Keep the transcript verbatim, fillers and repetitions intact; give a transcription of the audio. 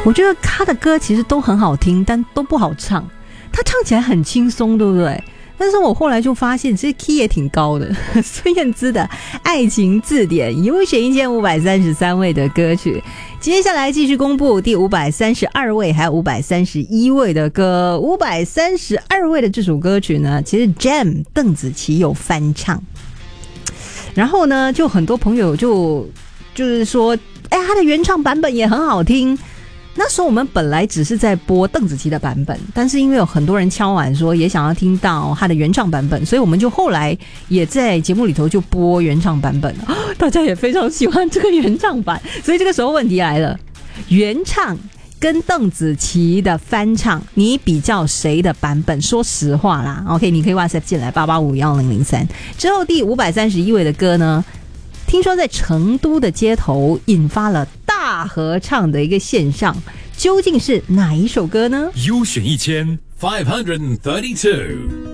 我觉得他的歌其实都很好听，但都不好唱。他唱起来很轻松，对不对？但是我后来就发现，其实 key 也挺高的。孙燕姿的《爱情字典》优选一千五百三十三位的歌曲，接下来继续公布第五百三十二位，还有五百三十一位的歌。五百三十二位的这首歌曲呢，其实 Jam 邓紫棋有翻唱，然后呢，就很多朋友就就是说，哎，他的原唱版本也很好听。那时候我们本来只是在播邓紫棋的版本，但是因为有很多人敲碗说也想要听到她的原唱版本，所以我们就后来也在节目里头就播原唱版本了。大家也非常喜欢这个原唱版，所以这个时候问题来了，原唱跟邓紫棋的翻唱，你比较谁的版本？说实话啦 ，OK， 你可以 WhatsApp 进来八八五一零零三。之后第五百三十一位的歌呢，听说在成都的街头引发了大合唱的一个现象，究竟是哪一首歌呢？ 优选一千 five hundred thirty-two。